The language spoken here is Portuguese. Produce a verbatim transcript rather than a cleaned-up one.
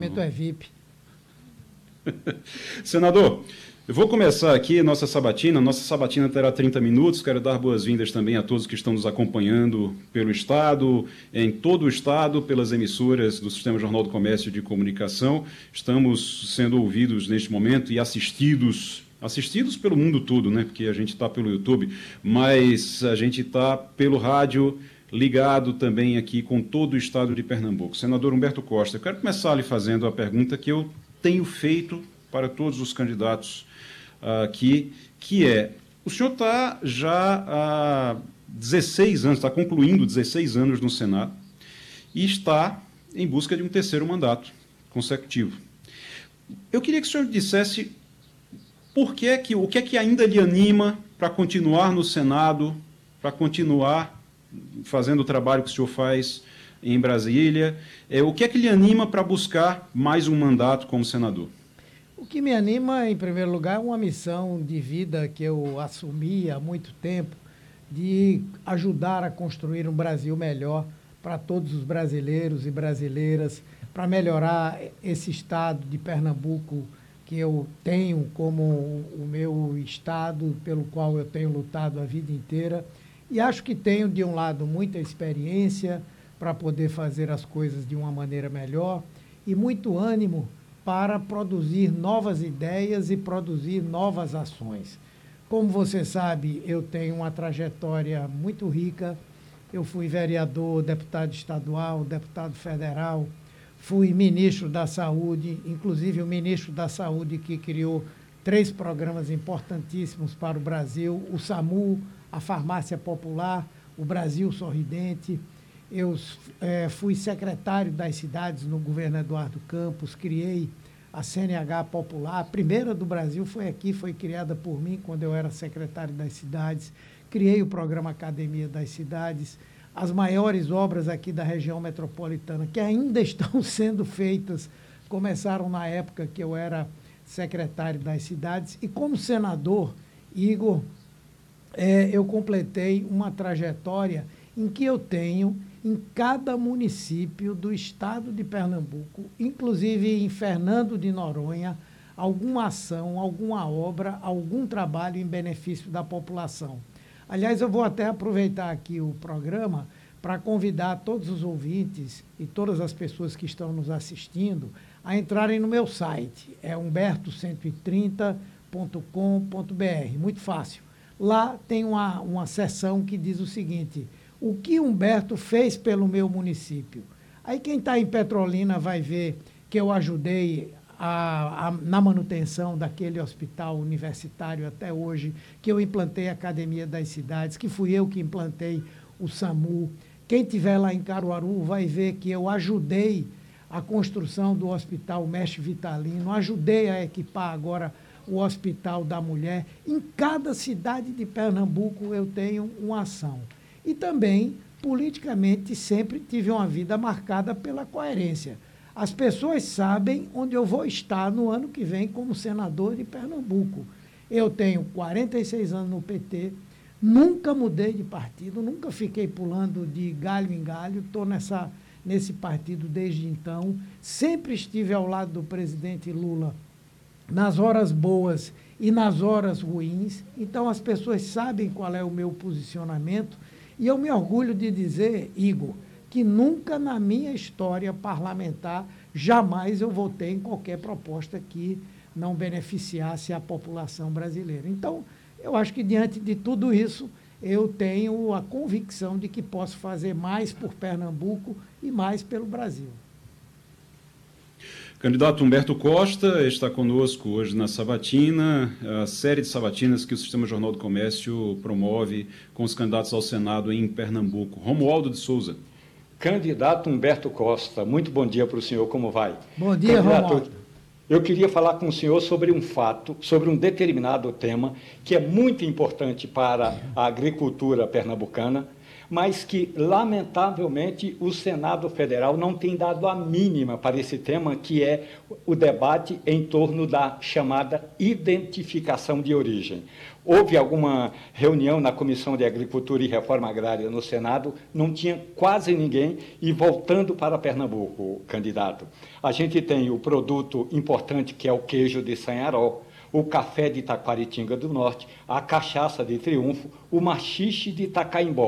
É V I P. Senador, eu vou começar aqui nossa sabatina. Nossa sabatina terá trinta minutos. Quero dar boas-vindas também a todos que estão nos acompanhando pelo Estado, em todo o Estado, pelas emissoras do Sistema Jornal do Comércio e de Comunicação. Estamos sendo ouvidos neste momento e assistidos, assistidos pelo mundo todo, né? Porque a gente está pelo YouTube, mas a gente está pelo rádio, ligado também aqui com todo o Estado de Pernambuco. Senador Humberto Costa, eu quero começar lhe fazendo a pergunta que eu tenho feito para todos os candidatos uh, aqui, que é, o senhor está já há dezesseis anos, está concluindo dezesseis anos no Senado e está em busca de um terceiro mandato consecutivo. Eu queria que o senhor dissesse por que é que, o que é que ainda lhe anima para continuar no Senado, para continuar fazendo o trabalho que o senhor faz em Brasília. É, o que é que lhe anima para buscar mais um mandato como senador? O que me anima, em primeiro lugar, é uma missão de vida que eu assumi há muito tempo, de ajudar a construir um Brasil melhor para todos os brasileiros e brasileiras, para melhorar esse estado de Pernambuco que eu tenho como o meu estado, pelo qual eu tenho lutado a vida inteira. E acho que tenho, de um lado, muita experiência para poder fazer as coisas de uma maneira melhor e muito ânimo para produzir novas ideias e produzir novas ações. Como você sabe, eu tenho uma trajetória muito rica. Eu fui vereador, deputado estadual, deputado federal, fui ministro da Saúde, inclusive o ministro da Saúde que criou três programas importantíssimos para o Brasil, o SAMU, a Farmácia Popular, o Brasil Sorridente. Eu é, fui secretário das cidades no governo Eduardo Campos, criei a C N H Popular, a primeira do Brasil foi aqui, foi criada por mim quando eu era secretário das cidades, criei o programa Academia das Cidades, as maiores obras aqui da região metropolitana, que ainda estão sendo feitas, começaram na época que eu era secretário das cidades, e como senador, Igor, É, eu completei uma trajetória em que eu tenho, em cada município do estado de Pernambuco, inclusive em Fernando de Noronha, alguma ação, alguma obra, algum trabalho em benefício da população. Aliás, eu vou até aproveitar aqui o programa para convidar todos os ouvintes e todas as pessoas que estão nos assistindo a entrarem no meu site, é humberto cento e trinta ponto com ponto br, muito fácil. Lá tem uma, uma seção que diz o seguinte: o que Humberto fez pelo meu município? Aí quem está em Petrolina vai ver que eu ajudei a, a, na manutenção daquele hospital universitário até hoje, que eu implantei a Academia das Cidades, que fui eu que implantei o SAMU. Quem estiver lá em Caruaru vai ver que eu ajudei a construção do Hospital Mestre Vitalino, ajudei a equipar agora o Hospital da Mulher. Em cada cidade de Pernambuco eu tenho uma ação. E também, politicamente, sempre tive uma vida marcada pela coerência. As pessoas sabem onde eu vou estar no ano que vem como senador de Pernambuco. Eu tenho quarenta e seis anos no P T, nunca mudei de partido, nunca fiquei pulando de galho em galho, estou nessa, nesse partido desde então, sempre estive ao lado do presidente Lula nas horas boas e nas horas ruins. Então, as pessoas sabem qual é o meu posicionamento e eu me orgulho de dizer, Igor, que nunca na minha história parlamentar, jamais eu votei em qualquer proposta que não beneficiasse a população brasileira. Então, eu acho que diante de tudo isso, eu tenho a convicção de que posso fazer mais por Pernambuco e mais pelo Brasil. Candidato Humberto Costa está conosco hoje na Sabatina, a série de sabatinas que o Sistema Jornal do Comércio promove com os candidatos ao Senado em Pernambuco. Romualdo de Souza. Candidato Humberto Costa, muito bom dia para o senhor, como vai? Bom dia, Candidato, Romualdo. Eu queria falar com o senhor sobre um fato, sobre um determinado tema que é muito importante para a agricultura pernambucana, mas que, lamentavelmente, o Senado Federal não tem dado a mínima para esse tema, que é o debate em torno da chamada identificação de origem. Houve alguma reunião na Comissão de Agricultura e Reforma Agrária no Senado, não tinha quase ninguém, e voltando para Pernambuco, candidato, a gente tem o produto importante que é o queijo de Sanharol, o café de Taquaritinga do Norte, a cachaça de Triunfo, o maxixe de Itacaimbó.